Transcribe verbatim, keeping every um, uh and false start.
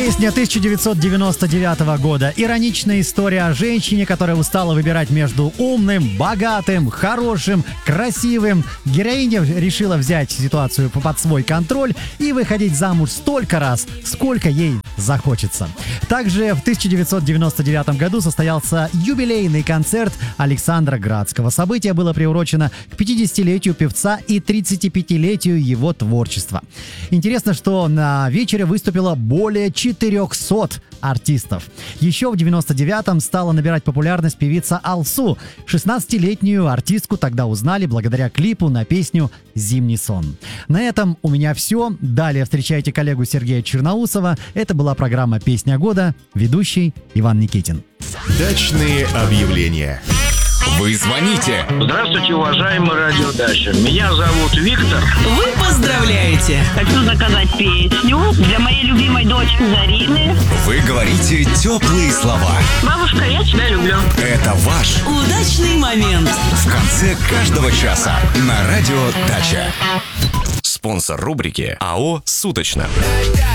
Песня тысяча девятьсот девяносто девятого года. Ироничная история о женщине, которая устала выбирать между умным, богатым, хорошим, красивым. Героиня решила взять ситуацию под свой контроль и выходить замуж столько раз, сколько ей захочется. Также в тысяча девятьсот девяносто девятом году состоялся юбилейный концерт Александра Градского. Событие было приурочено к пятидесятилетию певца и тридцатипятилетию его творчества. Интересно, что на вечере выступило более четырехсот артистов. Еще в девяносто девятом стала набирать популярность певица Алсу. шестнадцатилетнюю артистку тогда узнали благодаря клипу на песню «Зимний сон». На этом у меня все. Далее встречайте коллегу Сергея Черноусова. Это была программа «Песня года». Ведущий Иван Никитин. Дачные объявления. Вы звоните. Здравствуйте, уважаемый радио Дача. Меня зовут Виктор. Вы поздравляете. Хочу заказать песню для моей любимой дочки Зарины. Вы говорите теплые слова. Бабушка, я тебя люблю. Это ваш Удачный момент. в конце каждого часа на радио Дача. Спонсор рубрики АО «Суточно».